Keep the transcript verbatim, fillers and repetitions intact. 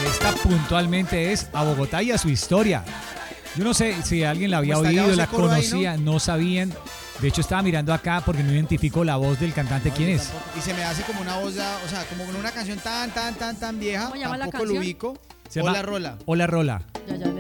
Esta puntualmente es a Bogotá y a su historia. Yo no sé si alguien la había oído, la conocía, ahí, ¿no? no sabían. De hecho, estaba mirando acá porque no identifico la voz del cantante. No, ¿quién es? Tampoco. Y se me hace como una voz, ya, o sea, como con una canción tan, tan, tan, tan vieja. ¿Cómo llama la tampoco canción? lo ubico. Se llama Hola Rola. Hola Rola. Ya, ya,